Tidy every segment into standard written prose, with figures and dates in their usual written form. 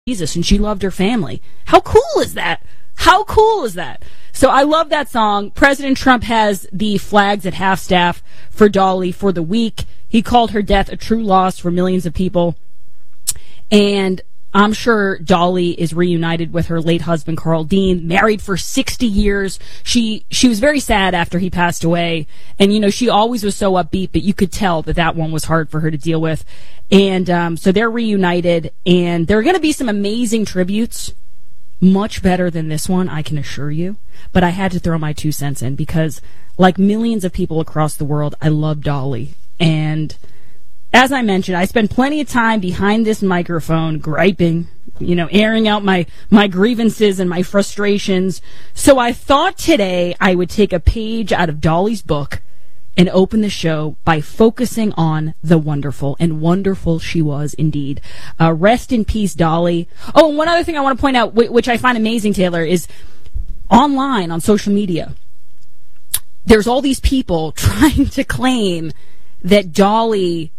Jesus and she loved her family. How cool is that? How cool is that? So I love that song. President Trump has the flags at half-staff for Dolly for the week. He called her death a true loss for millions of people. And I'm sure Dolly is reunited with her late husband, Carl Dean, married for 60 years. She was very sad after he passed away. And, you know, she always was so upbeat, but you could tell that one was hard for her to deal with. And so they're reunited, and there are going to be some amazing tributes. Much better than this one, I can assure you. But I had to throw my 2 cents in because, like millions of people across the world, I love Dolly. And as I mentioned, I spend plenty of time behind this microphone griping, you know, airing out my grievances and my frustrations. So I thought today I would take a page out of Dolly's book and open the show by focusing on the wonderful, and wonderful she was indeed. Rest in peace, Dolly. Oh, and one other thing I want to point out, which I find amazing, Taylor, is online on social media, there's all these people trying to claim that Dolly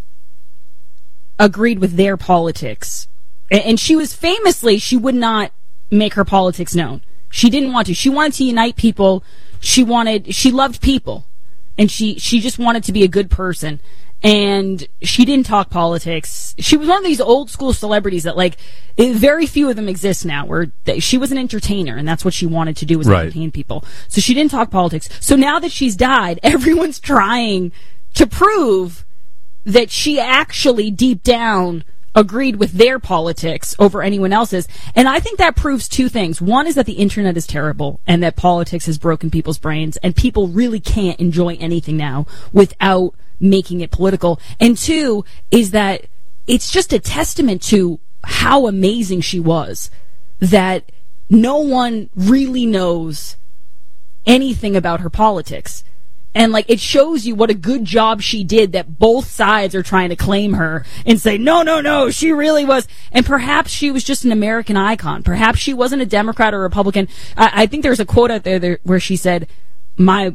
agreed with their politics. And she was famously, she would not make her politics known. She didn't want to. She wanted to unite people. She loved people. And she just wanted to be a good person. And she didn't talk politics. She was one of these old school celebrities that, like, very few of them exist now, where she was an entertainer, and that's what she wanted to do, was entertain people. So she didn't talk politics. So now that she's died, everyone's trying to prove that she actually, deep down, agreed with their politics over anyone else's. And I think that proves 2 things. One is that the internet is terrible and that politics has broken people's brains and people really can't enjoy anything now without making it political. And 2 is that it's just a testament to how amazing she was, that no one really knows anything about her politics. And, like, it shows you what a good job she did, that both sides are trying to claim her and say, no, she really was. And perhaps she was just an American icon. Perhaps she wasn't a Democrat or Republican. I think there's a quote out there where she said, my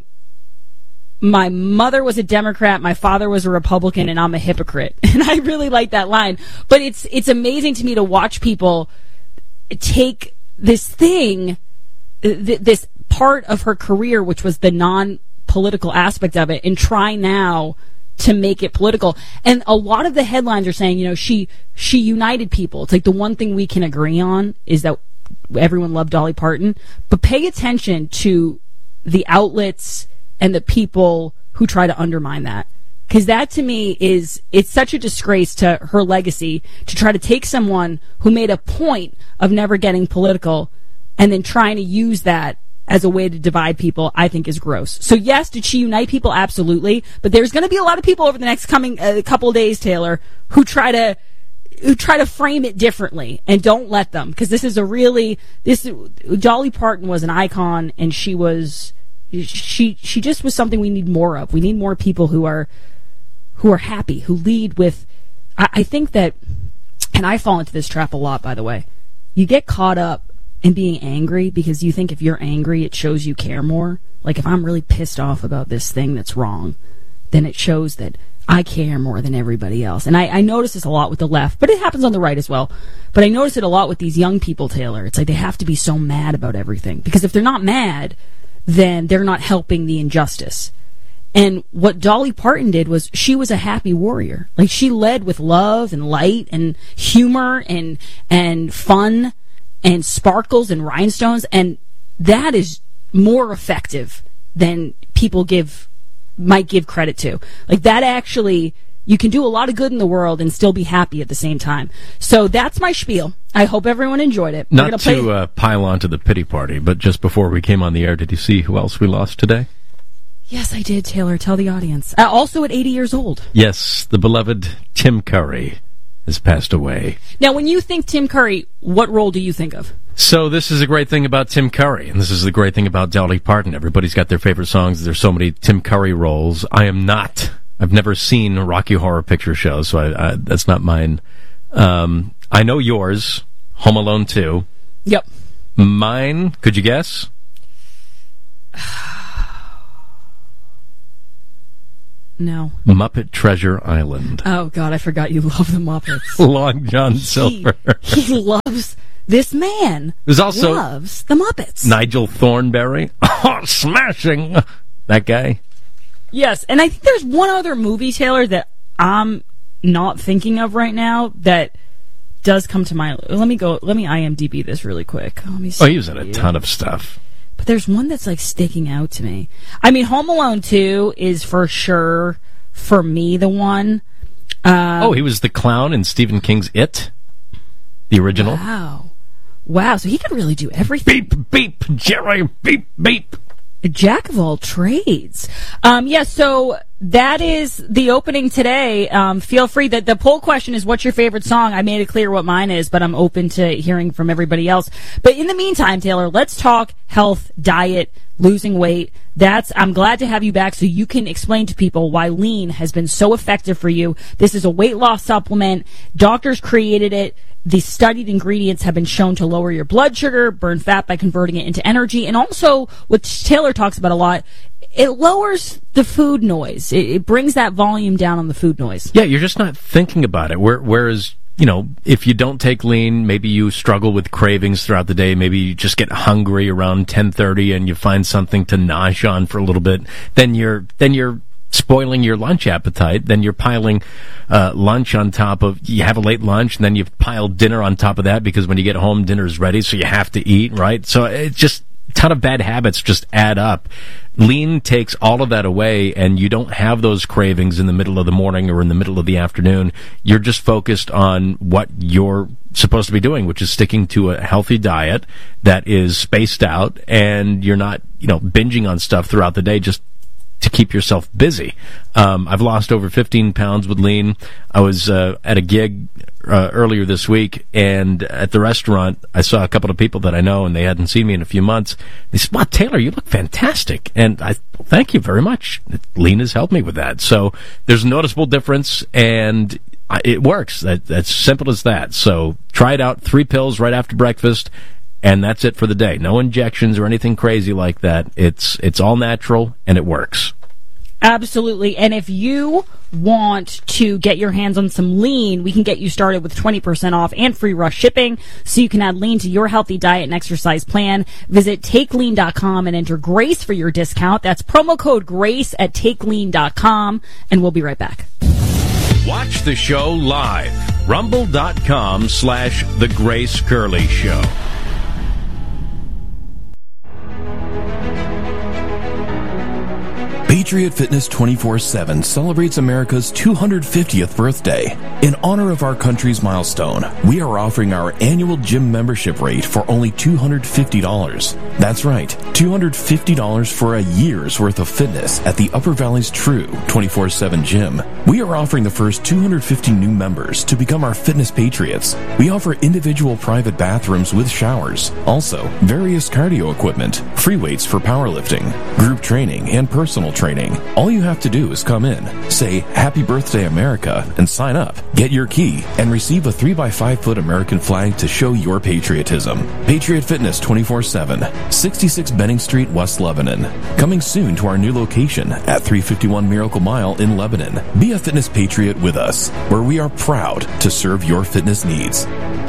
mother was a Democrat, my father was a Republican, and I'm a hypocrite. And I really like that line. But it's amazing to me to watch people take this thing, this part of her career, which was the non-political aspect of it, and try now to make it political. And a lot of the headlines are saying, you know, she united people. It's like the one thing we can agree on is that everyone loved Dolly Parton. But pay attention to the outlets and the people who try to undermine that. Because that, to me, it's such a disgrace to her legacy to try to take someone who made a point of never getting political and then trying to use that as a way to divide people. I think is gross. So yes, did she unite people? Absolutely. But there's going to be a lot of people over the next coming couple of days, Taylor, who try to frame it differently, and don't let them, because Dolly Parton was an icon, and she just was something we need more of. We need more people who are happy, who lead with. I think that, and I fall into this trap a lot, by the way. You get caught up in being angry because you think if you're angry, it shows you care more. Like, if I'm really pissed off about this thing that's wrong, then it shows that I care more than everybody else. And I notice this a lot with the left, but it happens on the right as well. But I notice it a lot with these young people, Taylor. It's like they have to be so mad about everything, because if they're not mad, then they're not helping the injustice. And what Dolly Parton did was, she was a happy warrior. Like, she led with love and light and humor and fun and sparkles and rhinestones, and that is more effective than people might give credit to. Like, that actually, you can do a lot of good in the world and still be happy at the same time. So that's my spiel. I hope everyone enjoyed it. Not to pile on to the pity party, but just before we came on the air, did you see who else we lost today? Yes, I did, Taylor. Tell the audience. Also at 80 years old. Yes, the beloved Tim Curry has passed away. Now, when you think Tim Curry, what role do you think of? So this is a great thing about Tim Curry, and this is the great thing about Dolly Parton. Everybody's got their favorite songs. There's so many Tim Curry roles. I've never seen Rocky Horror Picture Show, so that's not mine. I know yours, Home Alone 2. Yep. Mine, could you guess? No. Muppet Treasure Island. Oh, God, I forgot you love the Muppets. Long John Silver. He loves... This man There's also loves the Muppets. Nigel Thornberry. Oh, smashing! That guy. Yes, and I think there's one other movie, Taylor, that I'm not thinking of right now that does come to mind. Let me IMDb this really quick. Let me see. Oh, he was in a ton of stuff. But there's one that's like sticking out to me. I mean, Home Alone 2 is for sure, for me, the one. He was the clown in Stephen King's It, the original. Wow, so he could really do everything. Beep, beep, Jerry, beep, beep. A jack of all trades. So that is the opening today. Feel free. The poll question is, what's your favorite song? I made it clear what mine is, but I'm open to hearing from everybody else. But in the meantime, Taylor, let's talk health, diet, losing weight. I'm glad to have you back so you can explain to people why Lean has been so effective for you. This is a weight loss supplement. Doctors created it. The studied ingredients have been shown to lower your blood sugar, burn fat by converting it into energy, and also, which Taylor talks about a lot, it lowers the food noise. It brings that volume down on the food noise. Yeah, you're just not thinking about it. Whereas, if you don't take Lean, maybe you struggle with cravings throughout the day. Maybe you just get hungry around 10:30 and you find something to nosh on for a little bit. Then you're spoiling your lunch appetite. Then you're piling lunch on top of, you have a late lunch, and then you pile dinner on top of that because when you get home, dinner's ready, so you have to eat, right? So it's just a ton of bad habits just add up. Lean takes all of that away, and you don't have those cravings in the middle of the morning or in the middle of the afternoon. You're just focused on what you're supposed to be doing, which is sticking to a healthy diet that is spaced out, and you're not, binging on stuff throughout the day just to keep yourself busy. I've lost over 15 pounds with Lean. I was at a gig earlier this week, and at the restaurant, I saw a couple of people that I know, and they hadn't seen me in a few months. They said, "Wow, Taylor, you look fantastic." And thank you very much. Lean has helped me with that. So there's a noticeable difference, and it works. That's simple as that. So try it out. 3 pills right after breakfast, and that's it for the day. No injections or anything crazy like that. It's all natural, and it works. Absolutely. And if you want to get your hands on some Lean, we can get you started with 20% off and free rush shipping, so you can add Lean to your healthy diet and exercise plan. Visit TakeLean.com and enter GRACE for your discount. That's promo code GRACE at TakeLean.com, and we'll be right back. Watch the show live. Rumble.com/The Grace Curley Show. Patriot Fitness 24/7 celebrates America's 250th birthday. In honor of our country's milestone, we are offering our annual gym membership rate for only $250. That's right, $250 for a year's worth of fitness at the Upper Valley's true 24/7 gym. We are offering the first 250 new members to become our fitness patriots. We offer individual private bathrooms with showers, also various cardio equipment, free weights for powerlifting, group training, and personal training. All you have to do is come in, say Happy Birthday America, and sign up. Get your key and receive a 3x5-foot American flag to show your patriotism. Patriot Fitness 24/7, 66 Benning Street, West Lebanon. Coming soon to our new location at 351 Miracle Mile in Lebanon. Be a fitness patriot with us, where we are proud to serve your fitness needs.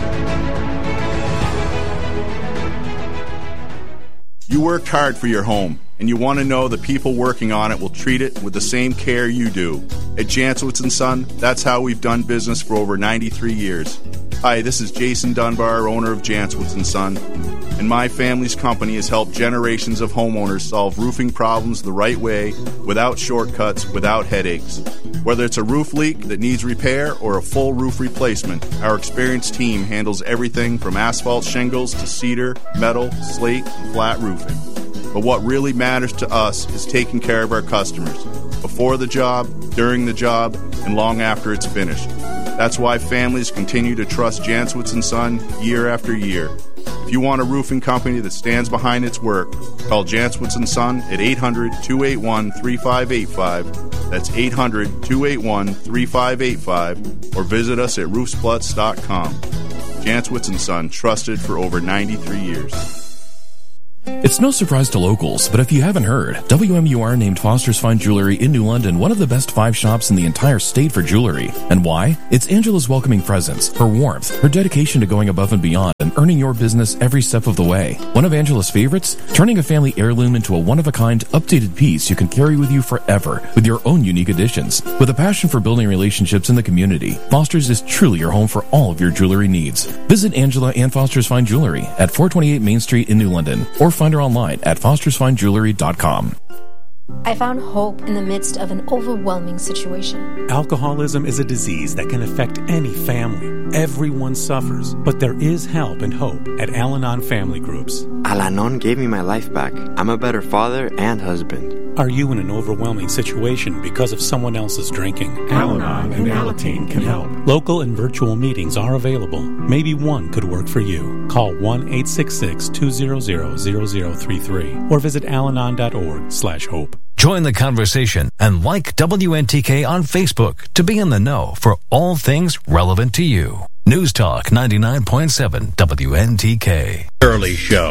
You worked hard for your home, and you want to know the people working on it will treat it with the same care you do. At Jantzowitz & Son, that's how we've done business for over 93 years. Hi, this is Jason Dunbar, owner of Jantzowitz & Son, and my family's company has helped generations of homeowners solve roofing problems the right way, without shortcuts, without headaches. Whether it's a roof leak that needs repair or a full roof replacement, our experienced team handles everything from asphalt shingles to cedar, metal, slate, and flat roofing. But what really matters to us is taking care of our customers, before the job, during the job, and long after it's finished. That's why families continue to trust Jantzowitz & Son year after year. If you want a roofing company that stands behind its work, call Jantzowitz & Son at 800-281-3585. That's 800-281-3585. Or visit us at roofsplutz.com. Jantzowitz & Son, trusted for over 93 years. It's no surprise to locals, but if you haven't heard, WMUR named Foster's Fine Jewelry in New London one of the best 5 shops in the entire state for jewelry. And why? It's Angela's welcoming presence, her warmth, her dedication to going above and beyond and earning your business every step of the way. One of Angela's favorites? Turning a family heirloom into a one-of-a-kind, updated piece you can carry with you forever with your own unique additions. With a passion for building relationships in the community, Foster's is truly your home for all of your jewelry needs. Visit Angela and Foster's Fine Jewelry at 428 Main Street in New London, or find her online at fostersfinejewelry.com. I found hope in the midst of an overwhelming situation. Alcoholism is a disease that can affect any family. Everyone suffers, but there is help and hope at Al-Anon Family Groups. Al-Anon gave me my life back. I'm a better father and husband. Are you in an overwhelming situation because of someone else's drinking? Al-Anon and Alateen can help. Local and virtual meetings are available. Maybe one could work for you. Call 1-866-200-0033 or visit alanon.org/hope. Join the conversation and like WNTK on Facebook to be in the know for all things relevant to you. News Talk 99.7 WNTK. Early show.